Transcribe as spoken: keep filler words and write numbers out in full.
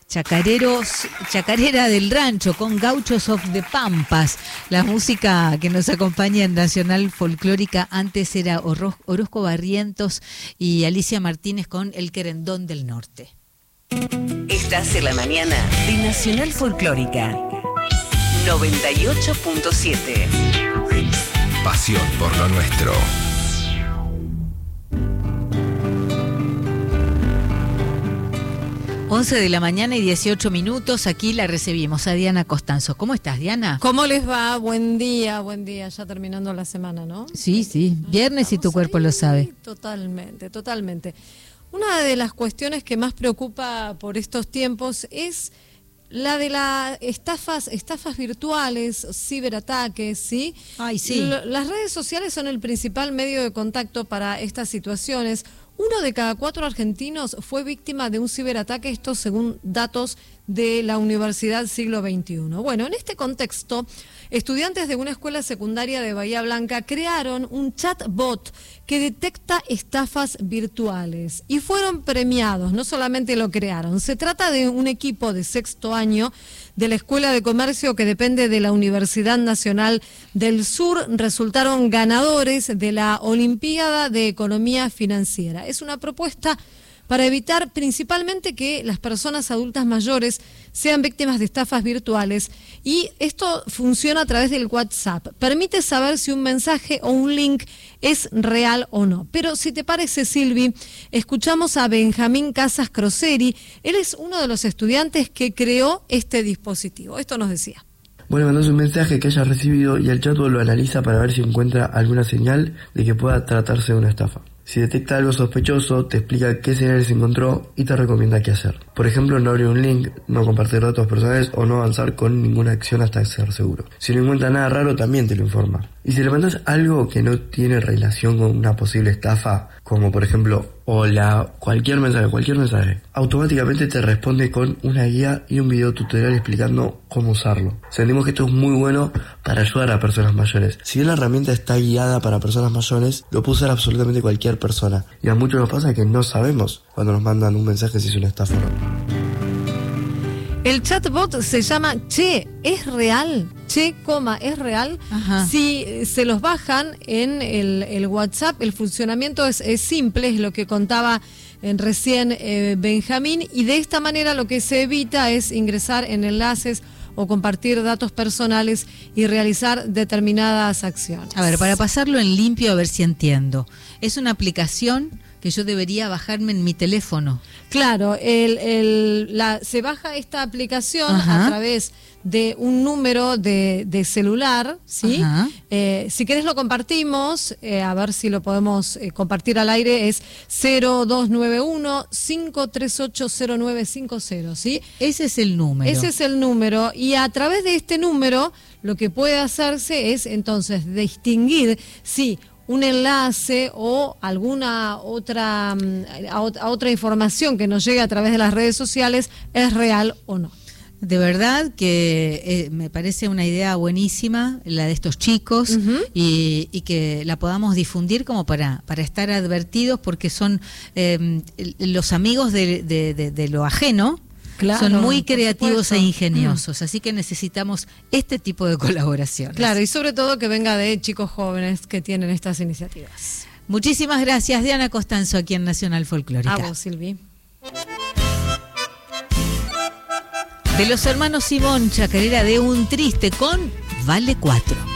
Chacareros, Chacarera del Rancho con Gauchos of the Pampas. La música que nos acompaña en Nacional Folclórica antes era Oro- Orozco Barrientos y Alicia Martínez con El Querendón del Norte. Estás en la mañana de Nacional Folclórica noventa y ocho punto siete. Pasión por lo nuestro. once de la mañana y dieciocho minutos, aquí la recibimos a Diana Costanzo. ¿Cómo estás, Diana? ¿Cómo les va? Buen día, buen día, ya terminando la semana, ¿no? Sí, sí, viernes y tu cuerpo ahí, lo sabe. Totalmente, totalmente. Una de las cuestiones que más preocupa por estos tiempos es la de las estafas, estafas virtuales, ciberataques, ¿sí? Ay, sí. L- las redes sociales son el principal medio de contacto para estas situaciones. Uno de cada cuatro argentinos fue víctima de un ciberataque, esto según datos de la Universidad Siglo veintiuno. Bueno, en este contexto, estudiantes de una escuela secundaria de Bahía Blanca crearon un chatbot que detecta estafas virtuales y fueron premiados, no solamente lo crearon. Se trata de un equipo de sexto año de la Escuela de Comercio que depende de la Universidad Nacional del Sur. Resultaron ganadores de la Olimpiada de Economía Financiera. Es una propuesta para evitar principalmente que las personas adultas mayores sean víctimas de estafas virtuales, y esto funciona a través del WhatsApp. Permite saber si un mensaje o un link es real o no. Pero si te parece, Silvi, escuchamos a Benjamín Casas Croseri. Él es uno de los estudiantes que creó este dispositivo. Esto nos decía. Bueno, mandas un mensaje que hayas recibido y el chatbot lo analiza para ver si encuentra alguna señal de que pueda tratarse de una estafa. Si detecta algo sospechoso, te explica qué señales encontró y te recomienda qué hacer. Por ejemplo, no abrir un link, no compartir datos personales o no avanzar con ninguna acción hasta ser seguro. Si no encuentra nada raro, también te lo informa. Y si le mandas algo que no tiene relación con una posible estafa, como por ejemplo, hola, cualquier mensaje, cualquier mensaje, automáticamente te responde con una guía y un video tutorial explicando cómo usarlo. Sentimos que esto es muy bueno para ayudar a personas mayores. Si bien la herramienta está guiada para personas mayores, lo puede usar absolutamente cualquier persona. Y a muchos nos pasa que no sabemos cuando nos mandan un mensaje si es una estafa o no. El chatbot se llama Che, ¿es real? Che, coma, ¿es real? Ajá. Si se los bajan en el, el WhatsApp, el funcionamiento es, es simple, es lo que contaba en recién eh, Benjamín, y de esta manera lo que se evita es ingresar en enlaces o compartir datos personales y realizar determinadas acciones. A ver, para pasarlo en limpio, a ver si entiendo. Es una aplicación que yo debería bajarme en mi teléfono. Claro, el, el, la, se baja esta aplicación Ajá. a través de un número de, de celular, ¿sí? Eh, si querés lo compartimos, eh, a ver si lo podemos eh, compartir al aire, es cero dos nueve uno, cinco tres ocho, cero nueve cinco cero, ¿sí? Ese es el número. Ese es el número, y a través de este número lo que puede hacerse es entonces distinguir si un enlace o alguna otra, a, a otra información que nos llegue a través de las redes sociales es real o no. De verdad que eh, me parece una idea buenísima la de estos chicos, uh-huh. y, y que la podamos difundir como para, para estar advertidos, porque son eh, los amigos de, de, de, de lo ajeno. Claro, son muy creativos e ingeniosos, mm. así que necesitamos este tipo de colaboraciones. Claro, y sobre todo que venga de chicos jóvenes que tienen estas iniciativas. Muchísimas gracias, Diana Costanzo, aquí en Nacional Folclórica. A vos, Silvi. De los hermanos Simón, Chacarera de un Triste con Vale cuatro.